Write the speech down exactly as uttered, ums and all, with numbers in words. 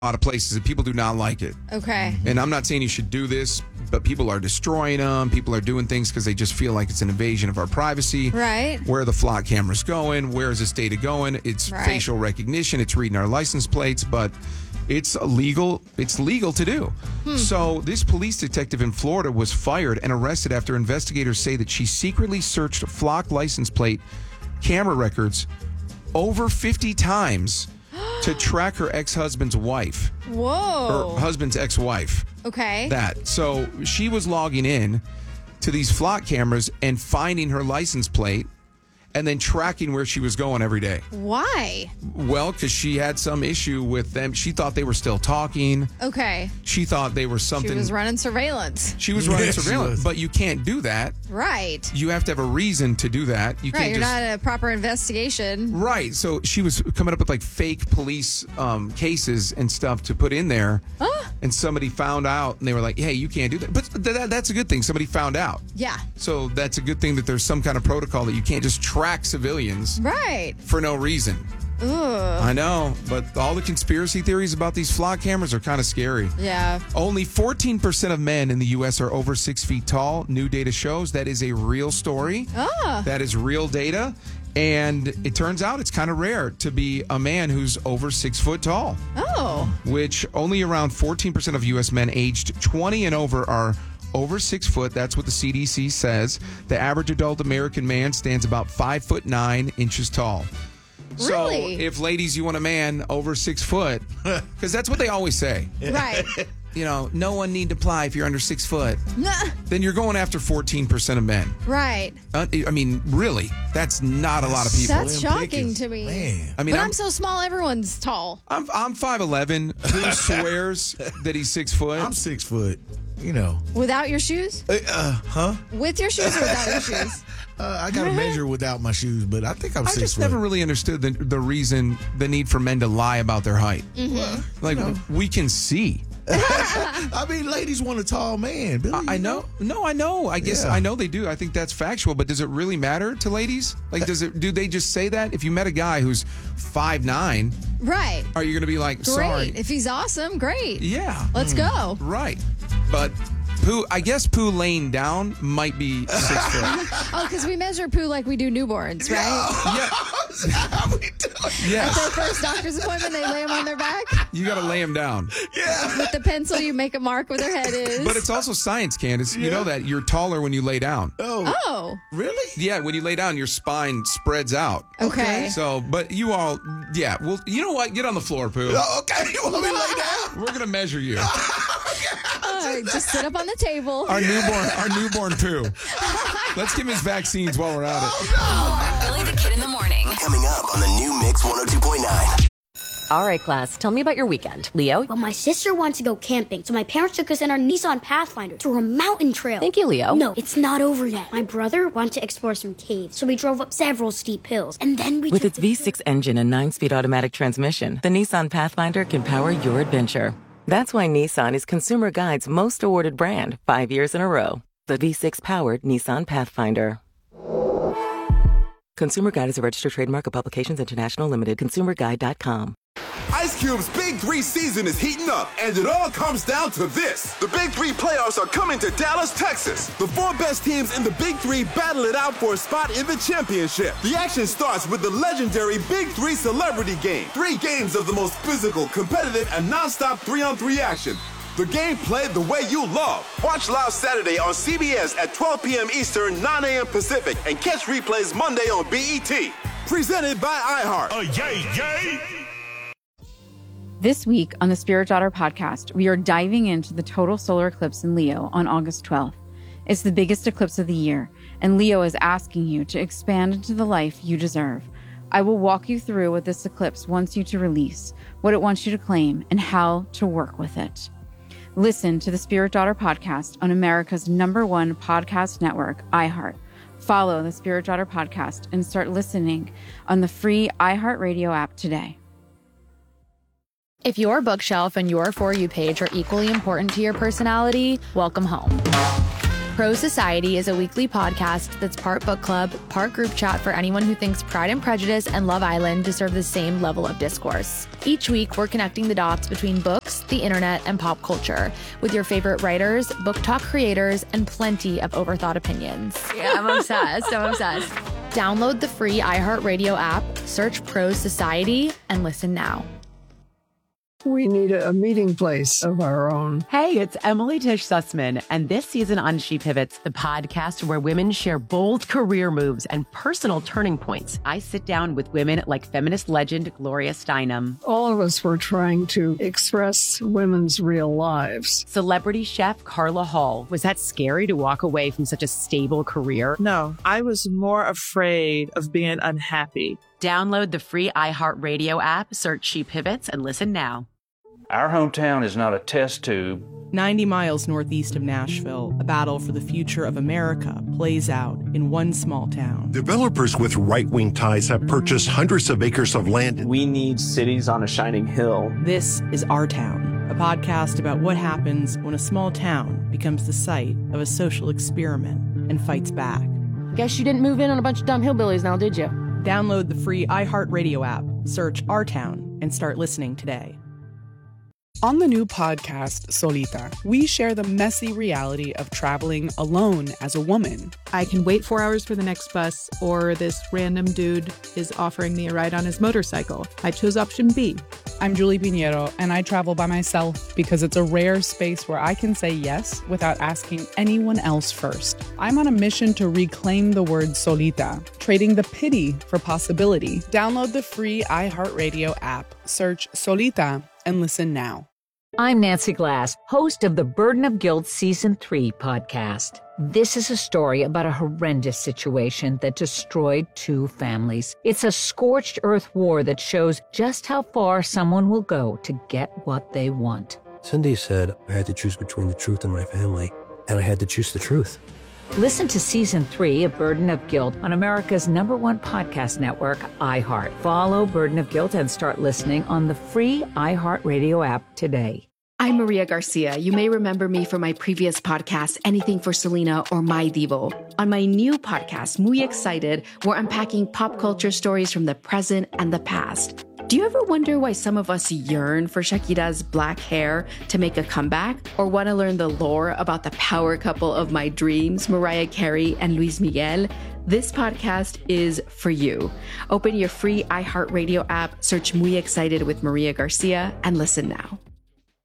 a lot of places and people do not like it. Okay. And I'm not saying you should do this, but people are destroying them. People are doing things because they just feel like it's an invasion of our privacy. Right. Where are the flock cameras going? Where is this data going? It's Right. facial recognition. It's reading our license plates, but it's legal. It's legal to do. Hmm. So this police detective in Florida was fired and arrested after investigators say that she secretly searched flock license plate camera records over fifty times to track her ex-husband's wife. Whoa. Her husband's ex-wife. Okay. That. So she was logging in to these flock cameras and finding her license plate and then tracking where she was going every day. Why? Well, because she had some issue with them. She thought they were still talking. Okay. She thought they were something. She was running surveillance. She was running Yeah, she surveillance. was. But you can't do that. Right. You have to have a reason to do that. You Right. can't You're just. not a proper investigation. Right. So she was coming up with like fake police um, cases and stuff to put in there. Huh? And somebody found out and they were like, hey, you can't do that. But th- that, that's a good thing. Somebody found out. Yeah. So that's a good thing that there's some kind of protocol that you can't just track civilians Right. for no reason. Ugh. I know. But all the conspiracy theories about these flock cameras are kind of scary. Yeah. Only fourteen percent of men in the U S are over six feet tall. New data shows that is a real story. Ah. That is real data. And it turns out it's kind of rare to be a man who's over six foot tall, Oh. which only around fourteen percent of U S men aged twenty and over are over six foot. That's what the C D C says. The average adult American man stands about five foot nine inches tall. Really? So if ladies, you want a man over six foot, because that's what they always say. Right. You know, no one need to apply if you're under six foot. Nah. Then you're going after fourteen percent of men. Right. Uh, I mean, really, that's not a lot of people. That's Slim shocking pickings. to me. Man. I mean, But I'm, I'm so small, everyone's tall. I'm I'm five eleven. Who swears that he's six foot? I'm six foot. You know. Without your shoes? Uh, uh, huh? With your shoes or without your shoes? Uh, I got to measure without my shoes, but I think I'm I six just foot. never really understood the the reason, the need for men to lie about their height. Mm-hmm. Like we can see. I mean, ladies want a tall man. Billy, I, I you know. No, I know. I guess Yeah. I know they do. I think that's factual. But does it really matter to ladies? Like, does it? Do they just say that? If you met a guy who's five nine, Right. are you going to be like, Great. sorry? If he's awesome, great. Yeah. Let's go. Right. But Pooh, I guess Pooh laying down might be six foot. Oh, because we measure poo like we do newborns, right? Yeah. How we doing? Yes. Their first doctor's appointment, they lay them on their back. You got to lay him down. Yeah. With the pencil, you make a mark where their head is. But it's also science, Candace. You know that you're taller when you lay down. Oh, Oh, really? Yeah, when you lay down, your spine spreads out. okay. So, but you all, yeah. Well, you know what? Get on the floor, Pooh. Oh, okay. You want me to lay down? We're gonna measure you. Uh, just sit up on the table. Our newborn, our newborn Pooh. Let's give him his vaccines while we're at it. Billy the Kid in the Morning. Coming up on the new Mix one oh two point nine. All right, class, tell me about your weekend. Leo? Well, my sister wants to go camping, so my parents took us in our Nissan Pathfinder through a mountain trail. Thank you, Leo. No, it's not over yet. My brother wanted to explore some caves, so we drove up several steep hills, and then we With took its the- V six engine and nine-speed automatic transmission, the Nissan Pathfinder can power your adventure. That's why Nissan is Consumer Guide's most awarded brand five years in a row. The V six-powered Nissan Pathfinder. Consumer Guide is a registered trademark of Publications International Limited. consumer guide dot com. Ice Cube's Big Three season is heating up, and it all comes down to this. The Big Three playoffs are coming to Dallas, Texas. The four best teams in the Big Three battle it out for a spot in the championship. The action starts with the legendary Big Three Celebrity Game. Three games of the most physical, competitive, and nonstop three-on-three action. The game played the way you love. Watch live Saturday on C B S at twelve p.m. Eastern, nine a.m. Pacific, and catch replays Monday on B E T. Presented by iHeart. Uh, yay, yay! This week on the Spirit Daughter podcast, we are diving into the total solar eclipse in Leo on August twelfth. It's the biggest eclipse of the year, and Leo is asking you to expand into the life you deserve. I will walk you through what this eclipse wants you to release, what it wants you to claim, and how to work with it. Listen to the Spirit Daughter podcast on America's number one podcast network, iHeart. Follow the Spirit Daughter podcast and start listening on the free iHeartRadio app today. If your bookshelf and your For You page are equally important to your personality, welcome home. Pro Society is a weekly podcast that's part book club, part group chat for anyone who thinks Pride and Prejudice and Love Island deserve the same level of discourse. Each week, we're connecting the dots between books, the internet, and pop culture with your favorite writers, book talk creators, and plenty of overthought opinions. Yeah, I'm obsessed. I'm obsessed. Download the free iHeartRadio app, search Pro Society, and listen now. We need a meeting place of our own. Hey, it's Emily Tish Sussman, and this season on She Pivots, the podcast where women share bold career moves and personal turning points. I sit down with women like feminist legend Gloria Steinem. All of us were trying to express women's real lives. Celebrity chef Carla Hall. Was that scary to walk away from such a stable career? No, I was more afraid of being unhappy. Download the free iHeartRadio app, search She Pivots, and listen now. Our hometown is not a test tube. ninety miles northeast of Nashville, a battle for the future of America plays out in one small town. Developers with right-wing ties have purchased hundreds of acres of land. We need cities on a shining hill. This is Our Town, a podcast about what happens when a small town becomes the site of a social experiment and fights back. Guess you didn't move in on a bunch of dumb hillbillies now, did you? Download the free iHeartRadio app, search Our Town, and start listening today. On the new podcast, Solita, we share the messy reality of traveling alone as a woman. I can wait four hours for the next bus, or this random dude is offering me a ride on his motorcycle. I chose option B. I'm Julie Pinheiro, and I travel by myself because it's a rare space where I can say yes without asking anyone else first. I'm on a mission to reclaim the word solita, trading the pity for possibility. Download the free iHeartRadio app, search Solita, and listen now. I'm Nancy Glass, host of the Burden of Guilt Season three podcast. This is a story about a horrendous situation that destroyed two families. It's a scorched earth war that shows just how far someone will go to get what they want. Cindy said I had to choose between the truth and my family, and I had to choose the truth. Listen to Season three of Burden of Guilt on America's number one podcast network, iHeart. Follow Burden of Guilt and start listening on the free iHeartRadio app today. I'm Maria Garcia. You may remember me from my previous podcast, Anything for Selena or My Divo. On my new podcast, Muy Excited, we're unpacking pop culture stories from the present and the past. Do you ever wonder why some of us yearn for Shakira's black hair to make a comeback? Or want to learn the lore about the power couple of my dreams, Mariah Carey and Luis Miguel? This podcast is for you. Open your free iHeartRadio app, search Muy Excited with Maria Garcia, and listen now.